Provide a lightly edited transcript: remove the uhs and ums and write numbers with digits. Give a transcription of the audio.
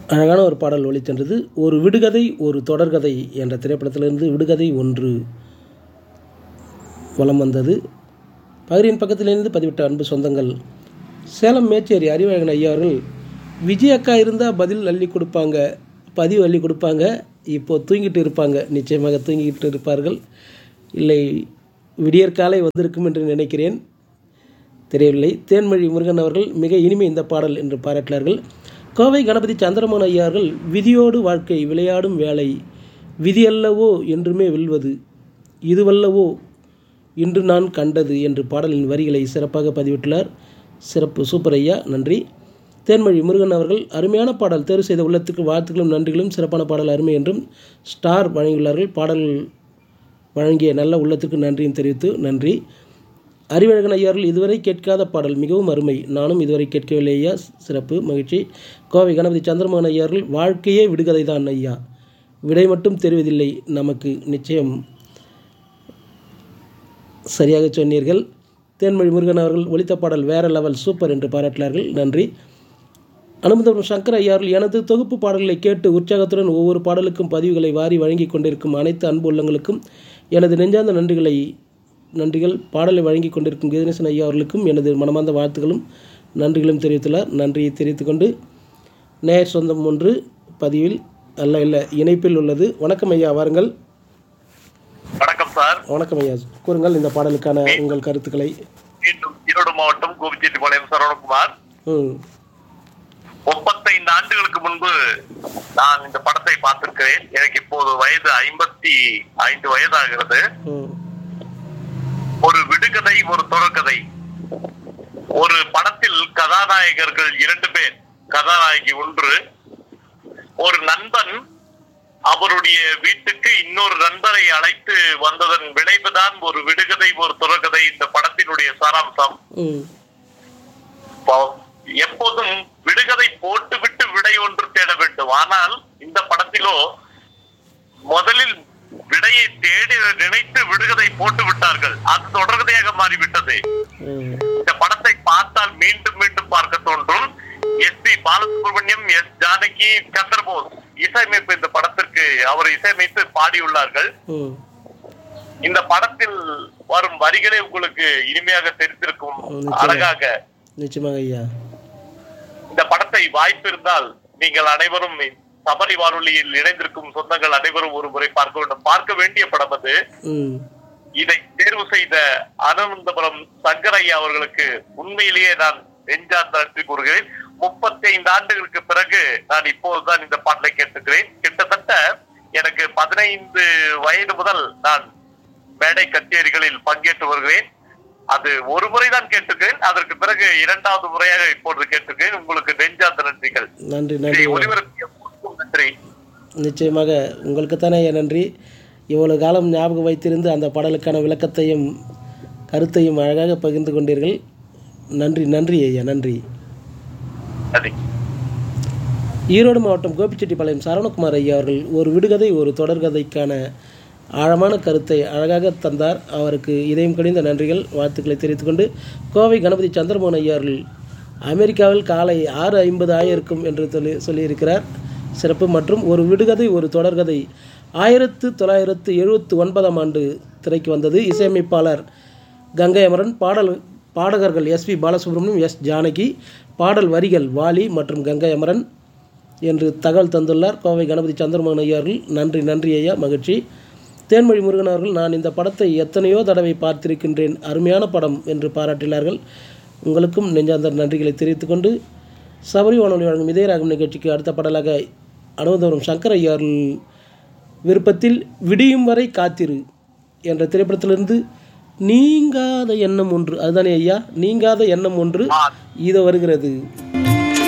அழகான ஒரு பாடல் ஒலிச்சென்றது. ஒரு விடுகதை ஒரு தொடர்கதை என்ற திரைப்படத்திலிருந்து விடுகதை ஒன்று வலம் வந்தது. பகிரின் பக்கத்திலிருந்து பதிவிட்ட அன்பு சொந்தங்கள், சேலம் மேச்சேரி அறிவழகன் ஐயா அவர்கள், விஜய் அக்கா இருந்தால் பதில் அள்ளி கொடுப்பாங்க, பதிவு அள்ளி கொடுப்பாங்க, இப்போது தூங்கிட்டு இருப்பாங்க. நிச்சயமாக தூங்கிட்டு இருப்பார்கள், இல்லை விடியற்காலை வந்திருக்கும் என்று நினைக்கிறேன், தெரியவில்லை. தேன்மொழி முருகன் அவர்கள், மிக இனிமை இந்த பாடல் என்று பாராட்டினார்கள். கோவை கணபதி சந்திரமோகன் ஐயா அவர்கள், விதியோடு வாழ்க்கை விளையாடும் வேலை, விதியல்லவோ என்றுமே வெல்வது, இதுவல்லவோ இன்று நான் கண்டது என்று பாடலின் வரிகளை சிறப்பாக பதிவிட்டுள்ளார். சிறப்பு, சூப்பர் ஐயா, நன்றி. தேன்மொழி முருகன் அவர்கள், அருமையான பாடல், தேர்வு செய்த உள்ளத்துக்கு வாழ்த்துக்களும் நன்றிகளும், சிறப்பான பாடல் அருமை என்றும் ஸ்டார் வழங்கியுள்ளார்கள். பாடல் வழங்கிய நல்ல உள்ளத்துக்கு நன்றியும் தெரிவித்து நன்றி. அறிவழகன் ஐயார்கள், இதுவரை கேட்காத பாடல், மிகவும் அருமை, நானும் இதுவரை கேட்கவில்லை ஐயா, சிறப்பு, மகிழ்ச்சி. கோவை கணபதி சந்திரமோகன் ஐயார்கள், வாழ்க்கையே விடுகதை தான் ஐயா, விடை மட்டும் தெரிவதில்லை நமக்கு, நிச்சயம் சரியாக சொன்னீர்கள். தேன்மொழி முருகன் அவர்கள், ஒலித்த பாடல் வேற லெவல், சூப்பர் என்று பாராட்டினார்கள், நன்றி. அனுமந்தபுரம் சங்கர் ஐயார்கள், எனது தொகுப்பு பாடல்களை கேட்டு உற்சாகத்துடன் ஒவ்வொரு பாடலுக்கும் பதிவுகளை வாரி வழங்கி கொண்டிருக்கும் அனைத்து அன்பு உள்ளங்களுக்கும் எனது நெஞ்சார்ந்த நன்றிகள். பாடலை வழங்கி கொண்டிருக்கும் கீதநேசன் ஐயா அவர்களுக்கும் எனது மனமார்ந்த வாழ்த்துக்களும் நன்றிகளும் தெரிவித்துள்ளார். நன்றியை தெரிவித்துக்கொண்டு, நேயர் சொந்தம் ஒன்று பதிவில் அல்ல இணைப்பில் உள்ளது. வணக்கம் ஐயா, வாருங்கள். வணக்கம் சார். வணக்கம் ஐயா, கூறுங்கள் இந்த பாடலுக்கான உங்கள் கருத்துக்களை. ஈரோடு மாவட்டம் கோபிச்செட்டிப்பாளையம் சரவணகுமார். 35 ஆண்டுகளுக்கு முன்பு நான் இந்த படத்தை பார்த்திருக்கிறேன். எனக்கு இப்போது வயது 55 வயதாகிறது. ஒரு விடுகதை ஒரு தொடர்கதை. ஒரு படத்தில் கதாநாயகர்கள் 2 பேர், கதாநாயகி 1. ஒரு நண்பன் அவருடைய வீட்டுக்கு இன்னொரு நண்பரை அழைத்து வந்ததன் விளைவுதான் ஒரு விடுகதை ஒரு தொடர்கதை இந்த படத்தினுடைய சாராம்சம். எப்போதும் விடுகதை போட்டுவிட்டு விடை ஒன்று தேட வேண்டும். ஆனால் இந்த படத்திலோ முதலில் விடையை தேடி நினைத்து விடுகதை போட்டு விட்டார்கள். அது தொடர்கதையாக மாறிவிட்டது. இந்த படத்தை பார்த்தால் மீண்டும் மீண்டும் பார்க்க தோன்றும். எஸ்.பி. பாலசுப்ரமணியம், எஸ். ஜானகி, சந்திரபோஸ் இசையமைப்பு இந்த படத்திற்கு அவர் இசையமைத்து பாடியுள்ளார்கள். இந்த படத்தில் வரும் வரிகளே உங்களுக்கு இனிமையாக தெரிந்திருக்கும், அழகாக. நிச்சயமாக ஐயா, இந்த படத்தை வாய்ப்பு இருந்தால் நீங்கள் அனைவரும் சபரி வானொலியில் இணைந்திருக்கும் சொந்தங்கள் அனைவரும் ஒரு முறை பார்க்க வேண்டும். பார்க்க வேண்டிய படம் அது. இதை தேர்வு செய்த அனந்தபுரம் சங்கரையா அவர்களுக்கு உண்மையிலேயே நான் நெஞ்சார்ந்த நன்றி கூறுகிறேன். 35 ஆண்டுகளுக்கு பிறகு நான் இப்போதுதான் இந்த பாடலை கேட்டுக்கிறேன். கிட்டத்தட்ட எனக்கு 15 வயது முதல் நான் மேடை கச்சேரிகளில் பங்கேற்று வருகிறேன். அது ஒரு முறைதான் கேட்டுக்கிறேன். அதற்கு பிறகு 2வது முறையாக இப்பொழுது கேட்டுக்கிறேன். உங்களுக்கு நெஞ்சார்ந்த நன்றிகள். நன்றி நன்றி நன்றி. நிச்சயமாக உங்களுக்கு தானே நன்றி. இவ்வளவு காலம் ஞாபகம் வைத்திருந்து அந்த பாடலுக்கான விளக்கத்தையும் கருத்தையும் அழகாக பகிர்ந்து கொண்டீர்கள். நன்றி ஐயா, நன்றி. ஈரோடு மாவட்டம் கோபிச்செட்டிப்பாளையம் சரவணகுமார் ஐயா அவர்கள், ஒரு விடுகதை ஒரு தொடர்கதைக்கான ஆழமான கருத்தை அழகாக தந்தார். அவருக்கு இதயம் கடிந்த நன்றிகள், வாழ்த்துக்களை தெரிவித்துக்கொண்டு, கோவை கணபதி சந்திரமோகன் ஐயா அவர்கள், அமெரிக்காவில் காலை 6:50 ஆயிருக்கும் என்று சொல்லியிருக்கிறார், சிறப்பு. மற்றும் ஒரு விடுகதை ஒரு தொடர்கதை 1979ஆம் ஆண்டு திரைக்கு வந்தது. இசையமைப்பாளர் கங்கை அமரன், பாடகர்கள் எஸ்.பி. பாலசுப்ரமணியம், எஸ். ஜானகி, பாடல் வரிகள் வாலி மற்றும் கங்கை அமரன் என்று தகவல் தந்துள்ளார் கோவை கணபதி சந்திரமோகன் ஐயா அவர்கள். நன்றி ஐயா, மகிழ்ச்சி. தேன்மொழி முருகன் அவர்கள், நான் இந்த படத்தை எத்தனையோ தடவை பார்த்திருக்கின்றேன், அருமையான படம் என்று பாராட்டினார்கள். உங்களுக்கும் நெஞ்சார்ந்த நன்றிகளை தெரிவித்துக்கொண்டு, சபரி வானொலி வழங்கும் இதயராகம் நிகழ்ச்சிக்கு அடுத்த பாடலாக அனுமந்தபுரம் சங்கர் ஐயா அவர்கள் விருப்பத்தில் விடியும் வரை காத்திரு என்ற திரைப்படத்திலிருந்து நீங்காத எண்ணம் ஒன்று, அதுதானே ஐயா, நீங்காத எண்ணம் ஒன்று இது வருகிறது.